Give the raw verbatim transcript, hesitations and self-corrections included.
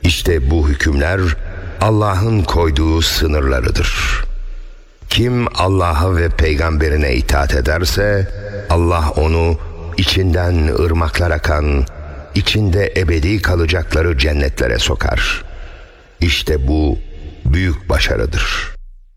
İşte bu hükümler Allah'ın koyduğu sınırlarıdır. Kim Allah'a ve peygamberine itaat ederse Allah onu içinden ırmaklar akan, içinde ebedi kalacakları cennetlere sokar. İşte bu büyük başarıdır.